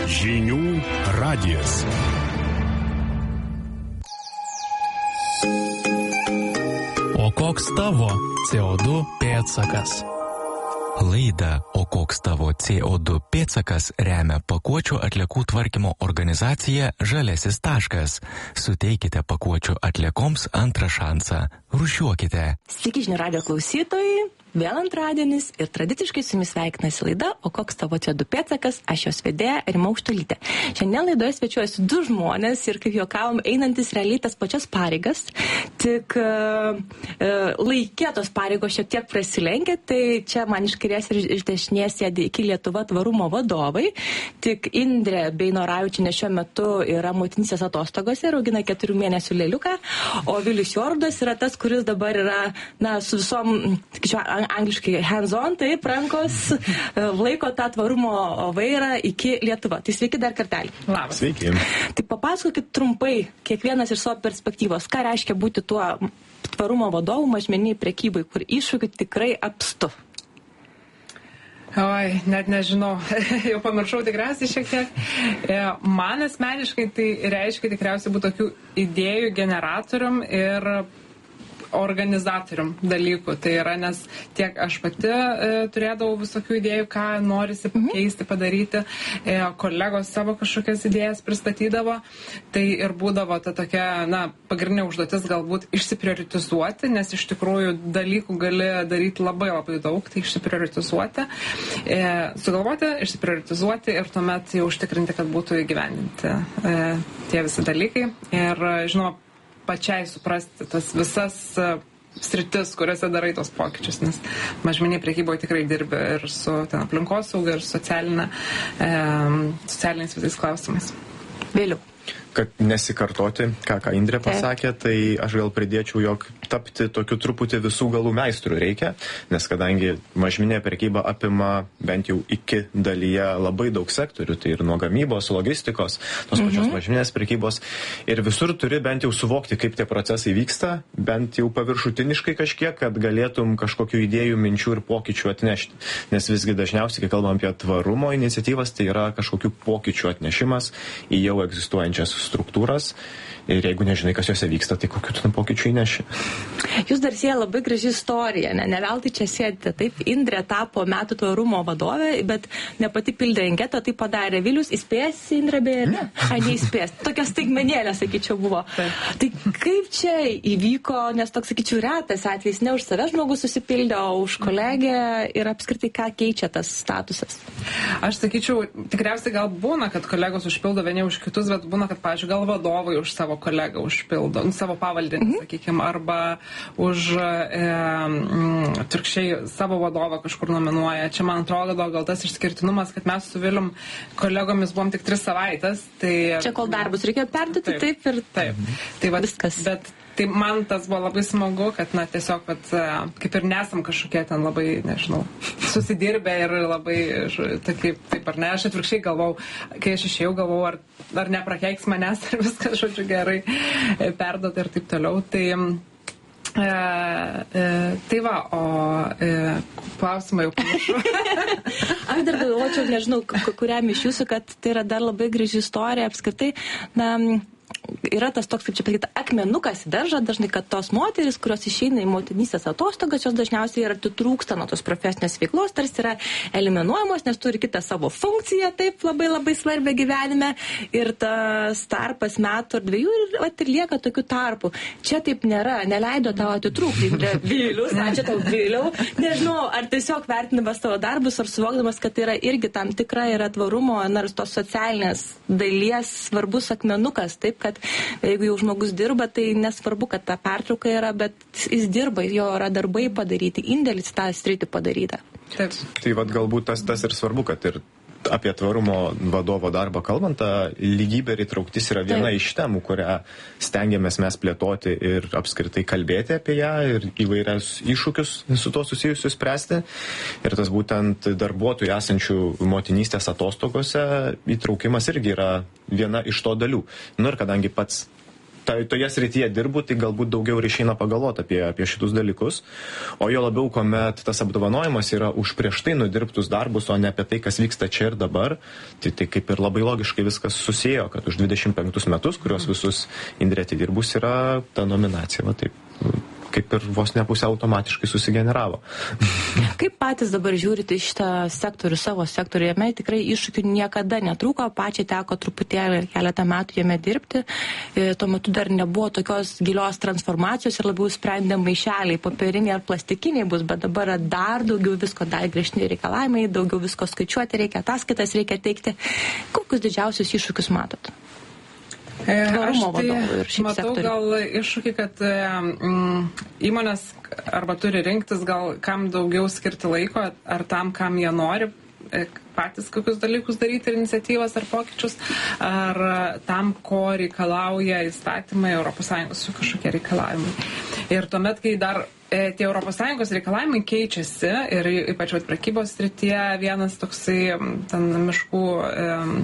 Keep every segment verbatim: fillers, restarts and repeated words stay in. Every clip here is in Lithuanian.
Žinių radijas. O koks tavo C O du pėdsakas? Laidą O koks tavo C O du pėdsakas remia pakuočių atliekų tvarkymo organizacija Žaliasis taškas. Suteikite pakuočių atliekoms antrą šansą. Rūšiuokite. Sveiki žinių radijo klausytojai. Vėl antradienis ir tradiciškai su jumis sveikinasi laida O koks tavo C O du pėdsakas, aš jos vedėja Rima Aukštuolytė. Šiandien laidoje svečiuojasi du žmonės ir, kaip juokavom, einantis realiai tas pačias pareigas, tik uh, uh, laikė tos pareigos šiek tiek prasilenkia, tai čia man iš kairės ir iš dešinės sėdi iki Lietuva tvarumo vadovai, tik Indrė Beinoravičienė šiuo metu yra motinystės atostogose ir augina keturių mėnesių lėliuką, o Vilius Jordas yra tas, kuris dabar yra, na, su visom, sakyčiau, angliškai hands-on, taip, rankos laiko tą tvarumo vairą iki Lietuva. Tai sveiki dar kartelį. Labas. Sveiki. Tai papasakokit trumpai, kiekvienas iš savo perspektyvos, ką reiškia būti tuo tvarumo vadovu mažmeniniai prekybai, kur iššūkių tikrai apstu. Oi, net nežinau, jau pamiršau tikriausiai šiek tiek. Man asmeniškai tai reiškia tikriausiai būti tokių idėjų generatorium ir organizatorium dalykų. Tai yra, nes tiek aš pati e, turėdavau visokių idėjų, ką norisi pakeisti, padaryti, e, kolegos savo kažkokias idėjas pristatydavo. Tai ir būdavo ta tokia, na, pagrindinė užduotis galbūt išsiprioritizuoti, nes iš tikrųjų dalykų gali daryti labai labai daug, tai išsiprioritizuoti, e, sugalvoti, išsiprioritizuoti ir tuomet jau užtikrinti, kad būtų įgyvendinti e, tie visi dalykai. Ir, žinoma, pačiai suprasti tas visas uh, sritis, kuriuose darai tos pokyčius, nes mažmeninė prekyboje tikrai dirbi ir su ten aplinkosauga, ir socialinė, e, socialiniais visais klausimais. Vėliau. Kad nesikartoti, ką, ką Indrė pasakė, tai aš gal pridėčiau, jog tapti tokiu truputį visų galų meistrų reikia, nes kadangi mažmeninė prekyba apima bent jau iki dalyje labai daug sektorių, tai ir nuo gamybos, logistikos, tos pačios mhm. mažmeninės prekybos, ir visur turi bent jau suvokti, kaip tie procesai vyksta, bent jau paviršutiniškai kažkiek, kad galėtum kažkokių idėjų, minčių ir pokyčių atnešti. Nes visgi dažniausiai, kai kalbam apie tvarumo iniciatyvas, tai yra kažkokių pokyčių atnešimas į jau egzistuojančias struktūras ir jeigu nežinai, kas juose vyksta, tai kokiu tu pokyčių įneši. Jūs dar sieja labai graži istorija, ne, ne veltui čia sėdite. Taip, Indrė tapo metų tvarumo vadovė, bet ne pati pildė anketą, tai padarė Vilius. Įspės, Indrė, beje, ne? Ai, neįspės. Tokia staigmenėlė, sakyčiau, buvo. Taip. Tai kaip čia įvyko, nes toks, sakyčiau, retas atvejis, ne už save žmogus susipildė, o už kolegę ir apskritai ką keičia tas statusas? Aš sakyčiau, tikriausiai gal būna, kad kolegos užpildo vieni už kitus, bet būna, kad, pavyzdžiui, gal vadovai už savo kolegą užpildo, savo pavaldinį, mm-hmm. sakykime, arba už e, turkščiai savo vadovą kažkur nominuoja. Čia, man atrodo, gal tas išskirtinumas, kad mes su Vilium kolegomis buvom tik tris savaitės. Tai, čia kol darbus reikėjo perduoti, taip, taip ir taip. Tai va, viskas. Bet tai man tas buvo labai smagu, kad, na, tiesiog, kad kaip ir nesam kažkokie ten labai, nežinau, susidirbę ir labai, taip, taip ar ne, aš atvirkščiai galvau, kai aš išėjau, galvau, ar, ar neprakeiks manęs, ar viskas, žodžiu, gerai perduoti ir taip toliau. Tai, e, e, tai va, o e, klausimą jau pamiršau. Aš dar galvočiau, nežinau, kuriam iš jūsų, kad tai yra dar labai graži istorija apskritai, na, yra tas toks, kaip čia pasakyti, akmenukas į daržą dažnai, kad tos moteris, kurios išeina į motinystės atostogas, jos dažniausiai yra atitrūksta nuo tos profesinės veiklos, tarsi yra eliminuojamos, nes turi kitą savo funkciją, taip labai labai svarbią gyvenime, ir tas tarpas metų ar dviejų ir, vat, ir lieka tokių tarpų. Čia taip nėra, neleido tau atitrūkti. Vilius, ačiū tau, Viliau. Nežinau, ar tiesiog vertinimas tavo darbus, ar suvokdamas, kad tai yra irgi tam tikra yra tvarumo, nors tos socialinės dalies svarbus akmenukas, taip, kad jeigu jau žmogus dirba, tai nesvarbu, kad ta pertrauka yra, bet jis dirba, jo yra darbai padaryti, indėlis tą sritį padaryta. Taip. Tai vat galbūt tas, tas ir svarbu, kad ir apie tvarumo vadovo darbą kalbant, ta lygybė ir įtrauktis yra viena Taip. Iš temų, kurią stengiamės mes plėtoti ir apskritai kalbėti apie ją ir įvairias iššūkius su to susijusius spręsti. Ir tas būtent darbuotojų esančių motinystės atostogose įtraukimas irgi yra viena iš to dalių. Nu ir kadangi pats ta, toje srityje dirbu, tai galbūt daugiau ir išeina pagalvoti apie, apie šitus dalykus. O jo labiau, kuomet tas apdovanojimas yra už prieš tai nudirbtus darbus, o ne apie tai, kas vyksta čia ir dabar, tai, tai kaip ir labai logiškai viskas susėjo, kad už dvidešimt penktus metus, kuriuos visus Indrė atidirbus, yra ta nominacija, va taip, kaip ir vos ne pusė automatiškai susigeneravo. Kaip patys dabar žiūrite į šitą sektorių, savo sektorių, jame tikrai iššūkių niekada netrūko, pačiai teko truputėlį keletą metų jame dirbti, tuo metu dar nebuvo tokios gilios transformacijos ir labiau sprendė maišeliai, popieriniai ar plastikiniai bus, bet dabar dar daugiau visko, dar griežtesni reikalavimai, daugiau visko skaičiuoti reikia, ataskaitas reikia teikti. Kokius didžiausius iššūkius matot? Aš tai matau gal iššūkį, kad mm, įmonės arba turi rinktis gal kam daugiau skirti laiko, ar tam, kam jie nori patys kokius dalykus daryti ir iniciatyvas ar pokyčius, ar tam, ko reikalauja įstatymai, Europos Sąjungos su kažkokie reikalavimai. Ir tuomet, kai dar e, tie Europos Sąjungos reikalavimai keičiasi ir ypač vat, prekybos srityje vienas toksai ten miškų e,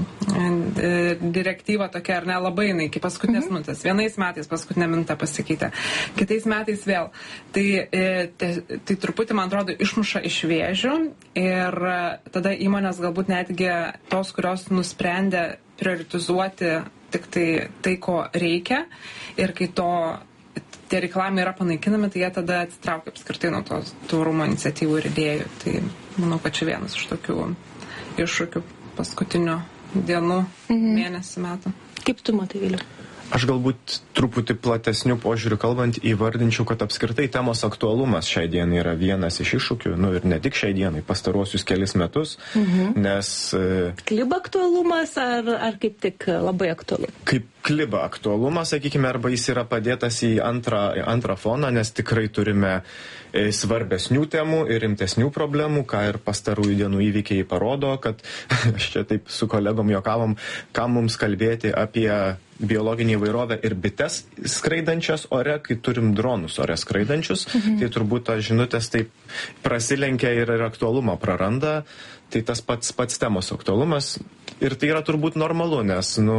e, direktyva tokia ar ne labai jinai iki paskutinės mm-hmm. minutės. Vienais metais paskutinė minutė pasikeitė, kitais metais vėl. Tai, e, te, tai truputį, man atrodo, išmuša iš vėžių ir tada įmonės galbūt netgi tos, kurios nusprendė prioritizuoti tik tai, tai ko reikia ir kai to tie reikalavimai yra panaikinami, tai jie tada atsitraukia apskritai nuo tos tvarumo iniciatyvų ir idėjų. Tai manau, kad čia vienas iš tokių iššūkių paskutinių dienų, mhm. mėnesių metų. Kaip tu matai, Viliau? Aš galbūt truputį platesnių požiūrių kalbant įvardinčiau, kad apskritai temos aktualumas šiai dienai yra vienas iš iššūkių, nu ir ne tik šiai dienai, pastaruosius kelis metus, mhm. nes... Kliba aktualumas ar, ar kaip tik labai aktualu? Kaip kliba aktualumas, sakykime, arba jis yra padėtas į antrą, antrą foną, nes tikrai turime svarbesnių temų ir rimtesnių problemų, ką ir pastarųjų dienų įvykiai parodo, kad aš čia taip su kolegom juokavom, kam mums kalbėti apie biologinį įvairovę ir bites skraidančias ore, kai turim dronus ore skraidančius, mhm. tai turbūt tas žinutės taip prasilenkia ir, ir aktualumą praranda, tai tas pats, pats temos aktualumas ir tai yra turbūt normalu, nes, nu,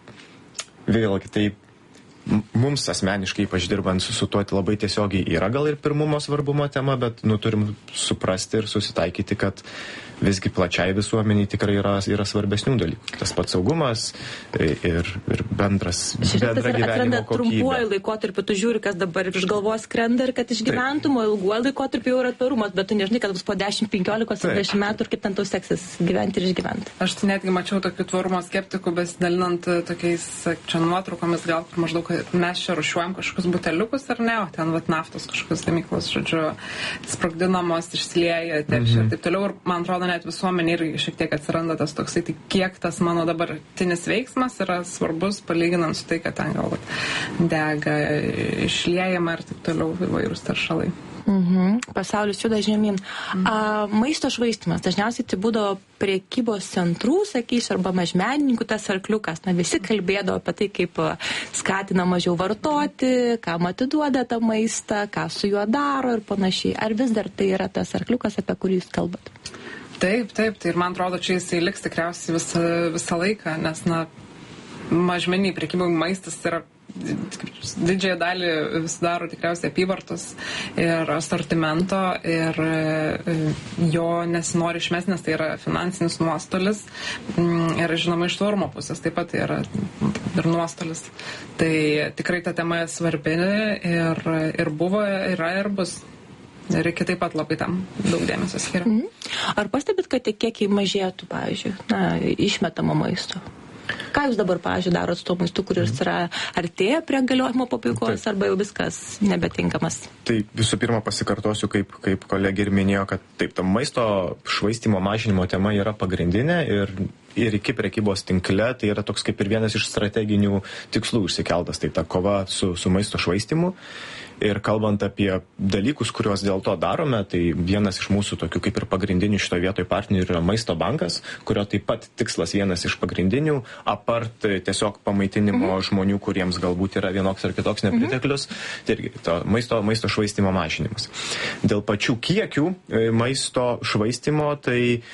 vėlgi tai mums asmeniškai, ypač dirbant su, su tuo, labai tiesiogiai yra gal ir pirmumo svarbumo tema, bet nu, turim suprasti ir susitaikyti, kad visgi plačiai visuomeniai tikrai yra, yra svarbesnių dalykų. Tas pats saugumas ir, ir bendras bendra gyvenimo kokybė. Trumpuoju laikotarpiu tu žiūri, kas dabar iš galvos skrenda ir kad išgyventum, o ilguoju laikotarpiu jau yra tvarumas, bet tu nežinai, kad bus po dešimt, penkiolika, dvidešimt metų ir kaip ten tau seksis gyventi ir išgyventi. Aš netgi mačiau tokių tvarumo skeptikų besidalinant tokiais čia nuotraukomis, gal maždaug mes čia rušiuojam kažkokius buteliukus ar ne, o ten vat naftos kažkokios gamyklos, žodžiu, sprogdinamos, išsilieja, teršia ir taip toliau. Ir man atrodo, net visuomenė irgi šiek tiek atsiranda tas toksai, tai kiek tas mano dabartinis veiksmas yra svarbus, palyginant su tai, kad ten galbūt dega, išliejama ir taip toliau įvairūs taršalai. Mhm. Pasaulis juda žemyn. Mhm. A, maisto švaistymas. Dažniausiai tai būdavo prekybos centrų, sakysiu, arba mažmenininkų tas arkliukas. Na, visi kalbėdavo apie tai, kaip skatina mažiau vartoti, kam atiduoda tą maistą, ką su juo daro ir panašiai. Ar vis dar tai yra tas arkliukas, apie kurį jūs kalbate? Taip, taip, tai ir man atrodo, čia jisai liks tikriausiai visą, visą laiką, nes, na, mažmeniai prekybų maistas yra didžiąją dalį sudaro tikriausiai apyvartos ir asortimento ir jo nesinori išmesti, nes tai yra finansinis nuostolis ir, žinoma, iš tvarumo pusės taip pat tai yra ir nuostolis. Tai tikrai ta tema svarbi ir, ir buvo, yra ir bus. Reikia taip pat labai tam daug dėmesio skiria. Mhm. Ar pastebit, kad tie kiekiai mažėtų, pavyzdžiui, na, išmetamo maisto? Ką jūs dabar, pavyzdžiui, darot su tuo maistu, kuris yra artėja prie galiojimo pabaigos, taip, arba jau viskas nebetinkamas? Tai visų pirma pasikartosiu, kaip, kaip kolegė ir minėjo, kad taip, ta maisto švaistymo mažinimo tema yra pagrindinė ir, ir iki prekybos tinkle tai yra toks kaip ir vienas iš strateginių tikslų išsikeltas, tai ta kova su, su maisto švaistymu. Ir kalbant apie dalykus, kuriuos dėl to darome, tai vienas iš mūsų tokių kaip ir pagrindinių šito vietoj partnerių yra Maisto bankas, kurio taip pat tikslas vienas iš pagrindinių, apart tiesiog pamaitinimo mhm. žmonių, kuriems galbūt yra vienoks ar kitoks nepriteklius, mhm. tai irgi to maisto, maisto švaistimo mažinimas. Dėl pačių kiekių maisto švaistimo, tai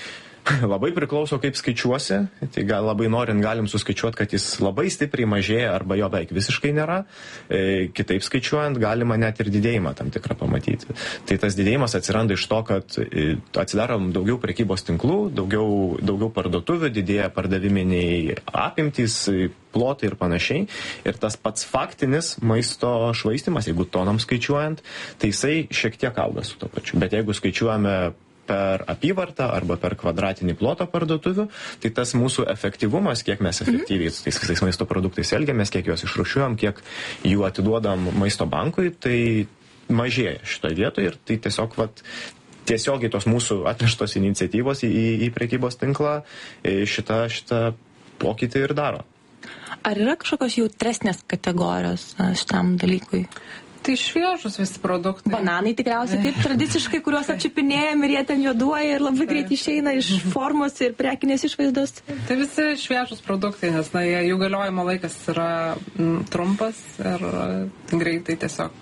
Labai priklauso, kaip skaičiuosi. Tai gal labai norint galim suskaičiuoti, kad jis labai stipriai mažėja arba jo beveik visiškai nėra. E, kitaip skaičiuojant, galima net ir didėjimą tam tikrą pamatyti. Tai tas didėjimas atsiranda iš to, kad e, atsidarom daugiau prekybos tinklų, daugiau, daugiau parduotuvių, didėja pardaviminiai apimtys, plotai ir panašiai. Ir tas pats faktinis maisto švaistimas, jeigu tonam skaičiuojant, tai jisai šiek tiek auga su to pačiu. Bet jeigu skaičiuojame per apyvartą arba per kvadratinį plotą parduotuvių, tai tas mūsų efektyvumas, kiek mes efektyviai su tais visais maisto produktais elgiamės, kiek juos išrūšiuojam, kiek jų atiduodam maisto bankui, tai mažėja šitoje vietoje ir tai tiesiog vat, tiesiogiai tos mūsų atneštos iniciatyvos į, į, į prekybos tinklą šitą, šitą pokytį ir daro. Ar yra kažkokios jautresnės kategorijos šitam dalykui? Tai šviežus visi produktai. Bananai tikriausiai taip tradiciškai, kuriuos apčipinėjom ir jie ten juoduoja ir labai greit išeina iš formos ir prekinės išvaizdos. Tai visi šviežus produktai, nes na, jų galiojimo laikas yra m, trumpas ir greitai tiesiog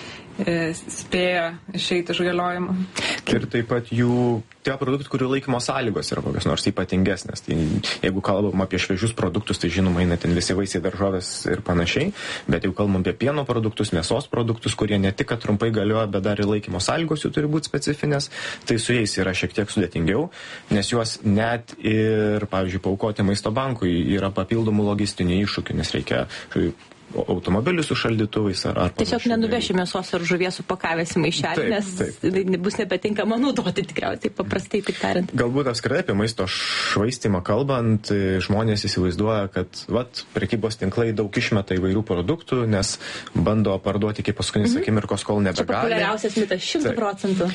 e, spėja išeiti iš galiojimo. Ir taip pat jų tie produktai, kurių laikymo sąlygos yra kokios nors ypatingesnės. Tai jeigu kalbam apie šviežius produktus, tai žinoma, eina ten visi vaisiai, daržovės ir panašiai, bet jeigu kalbam apie pieno produktus, mėsos produktus, kurie ne tik, kad trumpai galioja, bet dar ir laikymo sąlygos jų turi būti specifinės, tai su jais yra šiek tiek sudėtingiau, nes juos net ir, pavyzdžiui, paaukoti maisto bankui yra papildomų logistinių iššūkių, nes reikia automobilių su šaldytuvais ar, ar tiesiog nenuvešime mėsos ar žuvies supakavęs į maišelį, nes taip. Bus nebetinkama naudoti tikriausiai, paprastai taip tariant. Galbūt apskritai apie maisto švaistimą kalbant, žmonės įsivaizduoja, kad vat, prekybos tinklai daug išmeta įvairių produktų, nes bando parduoti iki paskutinės mm-hmm. akimirkos, kol nebegali. Čia populiariausias mitas, šimtų procentų.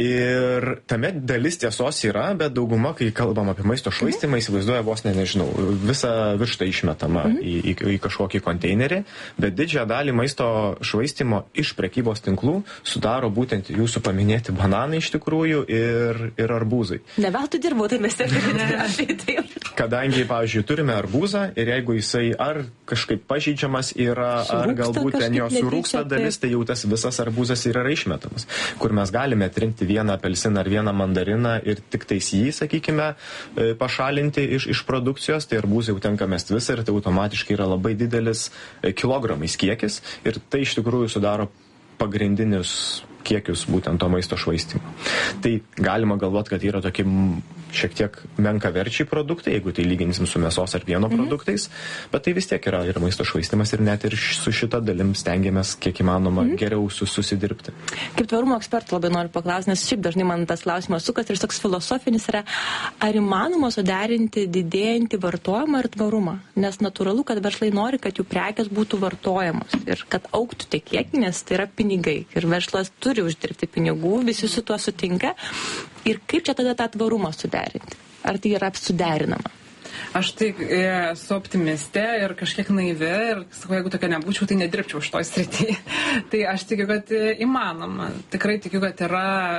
Ir tame dalis tiesos yra, bet dauguma, kai kalbam apie maisto švaistimą, mm-hmm. įsivaizduoja vos ne, nežinau, visą vištą išmetama mm-hmm. į, į, į kažkokį konteinerį. Bet didžiąją dalį maisto švaistimo iš prekybos tinklų sudaro būtent jūsų paminėti bananai iš tikrųjų ir, ir arbūzai. Ne veltui dirbau, tai mes taip. Kadangi, pavyzdžiui, turime arbūzą ir jeigu jisai ar kažkaip pažeidžiamas yra, surūksta, ar galbūt ten jo surūksta dalis, tai jau tas visas arbūzas yra išmetamas. Kur mes galime atrinkti vieną apelsiną ar vieną mandariną ir tik tais jį, sakykime, pašalinti iš, iš produkcijos, tai arbūzai jau tenka mesti visą ir tai automatiškai yra labai didelis kilogramais kiekis ir tai iš tikrųjų sudaro pagrindinius kiekius būtent to maisto švaistimo. Tai galima galvoti, kad yra tokie šiek tiek menkaverčiai produktai, jeigu tai lyginsim su mėsos ar pieno mhm. produktais, bet tai vis tiek yra ir maisto švaistimas ir net ir su šita dalim stengiamės kiek įmanoma mhm. geriau susidirbti. Kaip tvarumo ekspertų labai noriu paklausti, nes šiaip dažnai man tas klausimas sukas ir toks filosofinis yra, ar įmanoma suderinti didėjantį vartojimą ir tvarumą? Nes natūralu, kad verslai nori, kad jų prekės būtų vartojamos ir kad augtų tie kiekiai, nes tai yra pinigai ir verslas turi uždirbti pinigų, visi su tuo sutinka. Ir kaip čia tada tą tvarumą suderinti? Ar tai yra suderinama? Aš tai esu optimistė ir kažkiek naivi ir sakau, jeigu tokia nebūčiau, tai nedirbčiau šitoj srityje. Tai aš tikiu, kad įmanoma. Tikrai tikiu, kad yra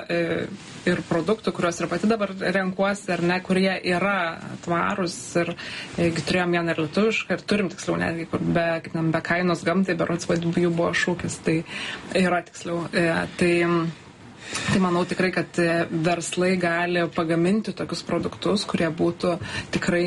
ir produktų, kuriuos ir pati dabar renkuosi, ar ne, kurie yra tvarūs ir turėjom vieną ir lietuvišką ir turim tiksliau netgi, kur be, be kainos gamtai, berods jų buvo šūkis, tai yra tiksliau. Tai Tai manau tikrai, kad verslai gali pagaminti tokius produktus, kurie būtų tikrai,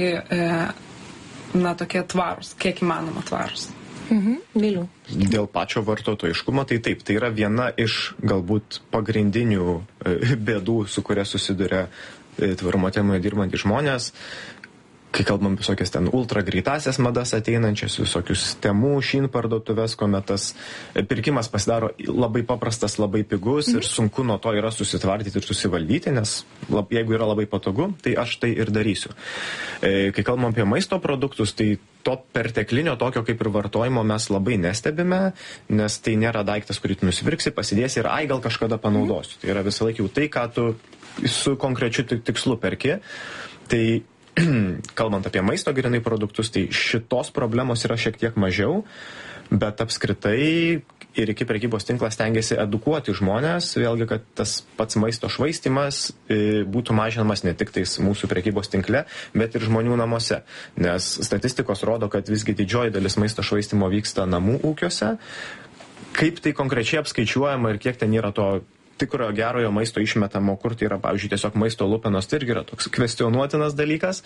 na, tokie tvarūs, kiek įmanoma tvarūs. Mhm, vėliau. Dėl pačio vartotojiškumo, tai taip, tai yra viena iš galbūt pagrindinių bėdų, su kuria susiduria tvarumo temoje dirbantys žmonės. Kai kalbam visokias ten ultra greitasias madas ateinančias, visokius temų, šin parduotuvės, kuomet tas pirkimas pasidaro labai paprastas, labai pigus ir sunku nuo to yra susitvardyti ir susivaldyti, nes lab, jeigu yra labai patogu, tai aš tai ir darysiu. E, kai kalbam apie maisto produktus, tai to perteklinio tokio kaip ir vartojimo mes labai nestebime, nes tai nėra daiktas, kurį tu nusipirksi, pasidėsi ir ai gal kažkada panaudosiu. Tai yra visą laiką jau tai, ką tu su konkrečiu tikslu perki. Tai kalbant apie maisto grinai produktus, tai šitos problemos yra šiek tiek mažiau, bet apskritai ir iki prekybos tinklas stengiasi edukuoti žmonės, vėlgi, kad tas pats maisto švaistimas būtų mažinamas ne tik tais mūsų prekybos tinkle, bet ir žmonių namuose. Nes statistikos rodo, kad visgi didžioji dalis maisto švaistimo vyksta namų ūkiuose. Kaip tai konkrečiai apskaičiuojama ir kiek ten yra to tikrojo gerojo maisto išmetamo, kur tai yra, pavyzdžiui, tiesiog maisto lupenos, tai irgi yra toks kvestionuotinas dalykas,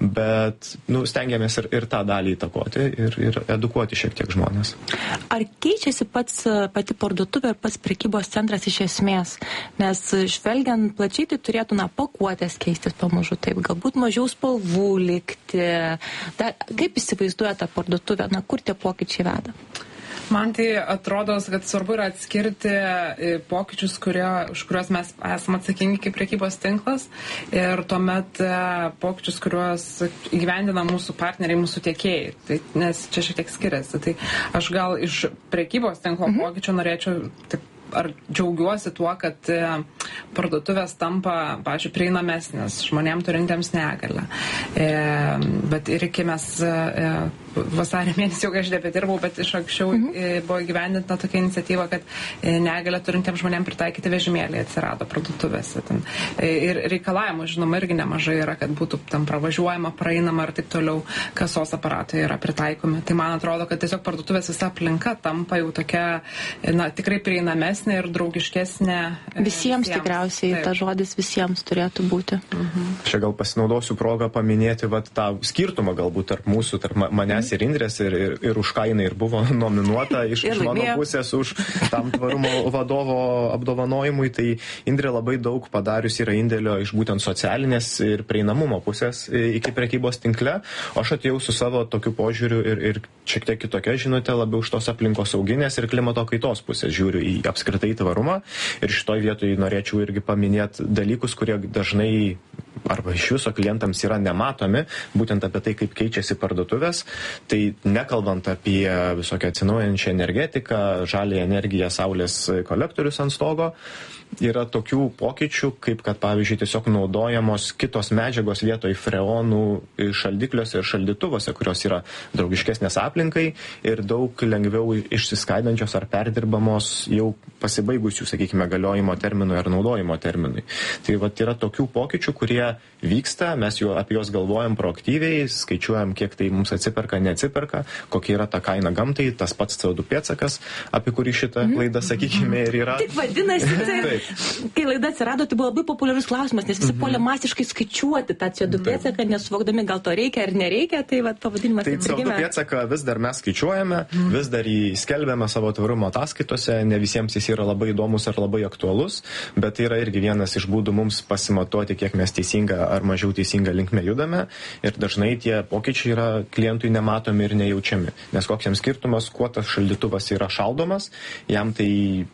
bet nu, stengiamės ir, ir tą dalį įtakoti ir, ir edukuoti šiek tiek žmonės. Ar keičiasi pats, pati parduotuvė ir pats prekybos centras iš esmės? Nes žvelgiant plačiai, tai turėtų, na, pakuotės keistis pamažu, taip, galbūt mažiau spalvų likti. Da, kaip įsivaizduoja tą parduotuvę, na, kur tie pokyčiai veda? Man tai atrodo, kad svarbu yra atskirti pokyčius, kurie, už kuriuos mes esame atsakingi kaip prekybos tinklas, ir tuomet pokyčius, kuriuos įgyvendina mūsų partneriai, mūsų tiekėjai. Tai, nes čia šiek tiek skiriasi. Tai aš gal iš prekybos tinklo mm-hmm. pokyčių norėčiau taip, ar džiaugiuosi tuo, kad parduotuvės tampa, pavyzdžiui, prieinamesnės žmonėm turintiems negalią. E, bet ir iki mes e, vasarį mėnesį jau aš nebedirbau, bet iš anksčiau mm-hmm. buvo įgyvendinta tokia iniciatyva, kad negalią turintiems žmonėms pritaikyti vežimėliai atsirado parduotuvėse. Ten. Ir reikalavimų, žinoma, irgi nemažai yra, kad būtų tam pravažiuojama, praeinama ir taip toliau, kasos aparatai yra pritaikomi. Tai man atrodo, kad tiesiog parduotuvės visa aplinka tampa jau tokia, na, tikrai prieinamesnė ir draugiškesnė. Visiems, visiems. tikriausiai, ta žodis visiems turėtų būti. Mhm. Čia gal pasinaudosiu progą paminėti vat, tą skirtumą galbūt tarp mūsų, tarp manęs ir Indrės, ir, ir, ir už ką jinai ir buvo nominuota iš, iš mano pusės už tam tvarumo vadovo apdovanojimui. Tai Indrė labai daug padarius yra indėlio iš būtent socialinės ir prieinamumo pusės iki prekybos tinkle. O aš atėjau su savo tokiu požiūriu ir, ir šiek tiek kitokia žinutė, labiau iš tos aplinkos sauginės ir klimato kaitos pusės žiūriu į apskritai tvarumą. Ir šitoj vietoj norėčiau irgi paminėti dalykus, kurie dažnai arba iš viso klientams yra nematomi, būtent apie tai, kaip keičiasi parduotuvės. Tai nekalbant apie visokią atsinaujančią energetiką, žalią energiją, saulės kolektorius ant stogo, yra tokių pokyčių, kaip kad, pavyzdžiui, tiesiog naudojamos kitos medžiagos vietoj freonų šaldikliuose ir šaldytuvose, kurios yra draugiškesnės aplinkai ir daug lengviau išsiskaidančios ar perdirbamos jau pasibaigusių, sakykime, galiojimo terminui ar naudojimo terminui. Tai vat yra tokių pokyčių, kurie vyksta, mes jau apie juos galvojam proaktyviai, skaičiuojam, kiek tai mums atsiperka, neatsiperka, kokia yra ta kaina gamtai, tas pats C O du pėdsakas, apie kurį šitą laidą, sakykime, ir yra. Taip vadinasi, tai, kai laida atsirado, tai buvo labai populiarus klausimas, nes visi mm-hmm. puolė masiškai skaičiuoti tą C O du pėdsaką, nesuvokdami, gal to reikia ar nereikia, tai vat, pavadinimas tai C O du pėdsaką vis dar mes skaičiuojame, mm. vis dar jį skelbiame savo tvarumo ataskaitose, ne visiems jis yra labai įdomus ar labai aktualus, bet tai yra irgi vienas iš būdų mums pasimatuoti, kiek mes teisinga ar mažiau teisinga linkme judame, ir dažnai tie pokyčiai yra klientui nematomi ir nejaučiami. Nes koks jam skirtumas, kuo tas šaldytuvas yra šaldomas, jam tai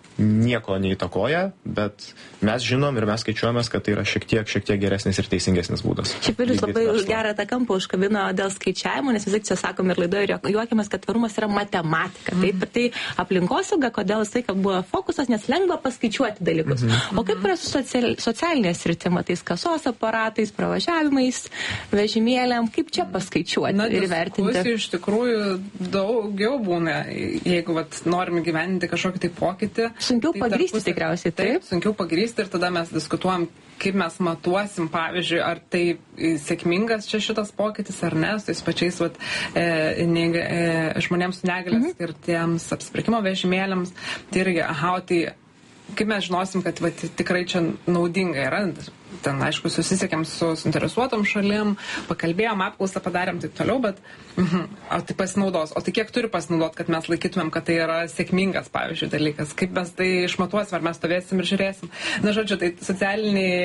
nieko neįtakoja, bet mes žinom ir mes skaičiuojamės, kad tai yra šiek tiek, šiek tiek geresnis ir teisingesnis būdas. Šiaip ir jūs labai už gerą tą kampą užkabino dėl skaičiavimo, nes visai čia sakom ir laidoje ir juokiamės, kad tvarumas yra matematika. Mm. Taip, ir tai aplinkosauga, kodėl jis tai, kad buvo fokusas, nes lengva paskaičiuoti dalykus. Mm-hmm. O kaip yra su social, socialinės sritima, tais kasos aparatais, pravažiavimais, vežimėliam, kaip čia paskaičiuoti Na, ir vertinti? Iš tikrųjų daugiau būna, jeigu vat, norim gyveninti kažkokį tai pokytį. Sunkiau tai pagrysti tarpusai, tikriausiai, taip? Taip, sunkiau pagrysti ir tada mes diskutuojam, kaip mes matuosim, pavyzdžiui, ar tai sėkmingas čia šitas pokytis ar ne, su tais pačiais vat, e, ne, e, žmonėms su negalia mm-hmm. skirtiems apsipirkimo vežimėliams. Tai irgi, aha, tai kaip mes žinosim, kad vat, tikrai čia naudinga yra. Ten, aišku, susisiekėm su suinteresuotom šalim, pakalbėjom, apklausą padarėm, taip toliau, bet mhm, o tai pasinaudos. O tai kiek turi pasinaudot, kad mes laikytumėm, kad tai yra sėkmingas, pavyzdžiui, dalykas? Kaip mes tai išmatuosim, ar mes stovėsim ir žiūrėsim? Na, žodžiu, tai socialiniai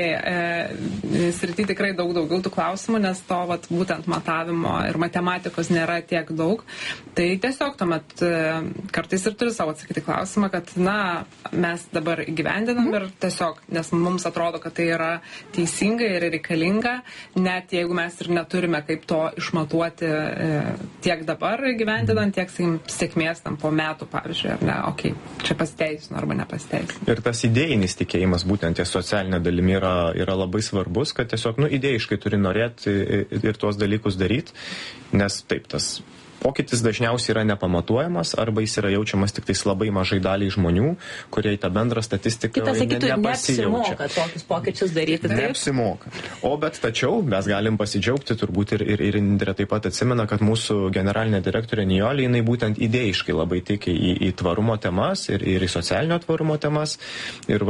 e, srity tikrai daug daugiau tų klausimų, nes to vat, būtent matavimo ir matematikos nėra tiek daug. Tai tiesiog tuomet e, kartais ir turi savo atsakyti klausimą, kad, na, mes dabar įgyvendinam mm. ir tiesiog, nes mums atrodo, kad tai yra teisinga ir reikalinga, net jeigu mes ir neturime kaip to išmatuoti e, tiek dabar gyvendinant, tiek sakim, sėkmės tam po metų, pavyzdžiui, ar ne, okei, okay, čia pasiteisino arba nepasiteisino. Ir tas idėjinis tikėjimas būtent ties socialinė dalimi yra, yra labai svarbus, kad tiesiog, nu, idėjiškai turi norėti ir, ir tuos dalykus daryti, nes taip, tas pokytis dažniausiai yra nepamatuojamas arba jis yra jaučiamas tik tais labai mažai daliai žmonių, kurie į tą bendrą statistiką Kita, sakytų, ne, neapsimoka tokius pokyčius daryti. Neapsimoka. O bet tačiau mes galim pasidžiaugti, turbūt ir, ir, ir Indrė taip pat atsimena, kad mūsų generalinė direktorė Nijolė, jinai būtent idėjiškai labai tiki į, į tvarumo temas ir, ir į socialinio tvarumo temas. Ir vat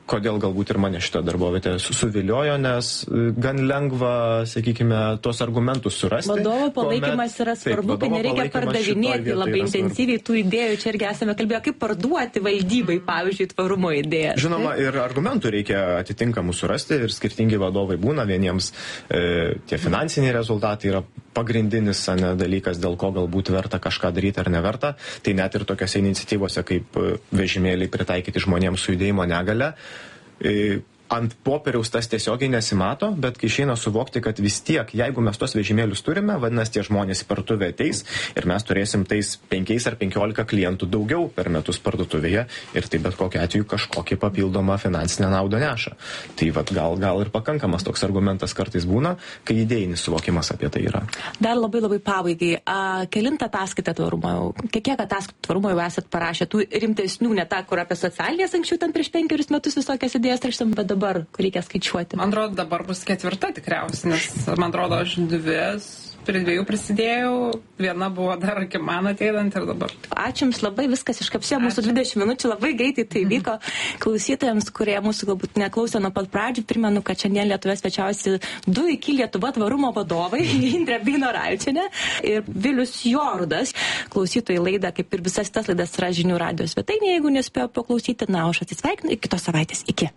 kodėl galbūt ir mane šitą darbovietę suviliojo, nes gan lengva, sakykime, tuos argumentus surasti. Vadovo palaikymas yra svarbu, kai nereikia pardavinėti labai intensyviai tų idėjų. Čia irgi esame kalbėję, kaip parduoti valdybai, pavyzdžiui, tvarumo idėją. Žinoma, ir argumentų reikia atitinkamų surasti ir skirtingi vadovai būna. Vieniems e, tie finansiniai rezultatai yra pagrindinis ne, dalykas, dėl ko galbūt verta kažką daryti ar neverta. Tai net ir tokiose iniciatyvose kaip vežimėliai pritaikyti žmonėms su judėjimo negale. Ant popieriaus tas tiesiogiai nesimato, bet kai išeina suvokti, kad vis tiek, jeigu mes tos vežimėlius turime, vadinasi, tie žmonės į parduotuvę ateis ir mes turėsim tais penkiais ar penkiolika klientų daugiau per metus parduotuvėje ir tai bet kokiu atveju kažkokį papildomą finansinę naudą neša. Tai vat, gal, gal ir pakankamas toks argumentas kartais būna, kai idėjinis suvokimas apie tai yra. Dar labai labai pabaigai. A, kelintą ataskaitą tvarumo jau, kiek ataskaitų tvarumo jau esat parašę, tų rimtesnių, ne tą, kur apie socialinės anksčiau ten prieš penkerius metus visokias idėjas raštam, bet dabar kur reikia skaičiuoti? Man atrodo, dabar bus ketvirta tikriausiai, nes man atrodo, aš dvies, prie dviejų prisidėjau, viena buvo dar iki man ateinant ir dabar. Ačiū Jums labai, viskas iškapsėjo, mūsų dvidešimt minučių labai greitai tai vyko. Klausytojams, kurie mūsų galbūt neklausė nuo pat pradžių, primenu, kad šiandien Lietuvoje svečiausi du iki Lietuva tvarumo vadovai, Indrė Beinoravičienė ir Vilius Jorudas. Klausytojai laidą, kaip ir visas tas laidas, yra žinių radijo svetainėje, jeigu nespėjo paklausyti, na, aš atsisveikinu iki kitos savaitės. Iki.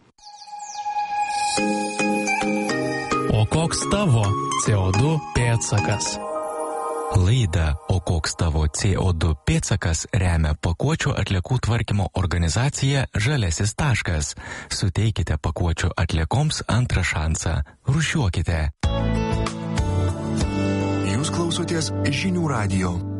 O koks tavo C O du pėdsakas? Laida O koks tavo C O du pėdsakas remia pakuočių atliekų tvarkymo organizacija Žalesis taškas. Suteikite pakuočių atliekoms antrą šansą. Rūšiuokite. Jūs klausotės žinių radijo.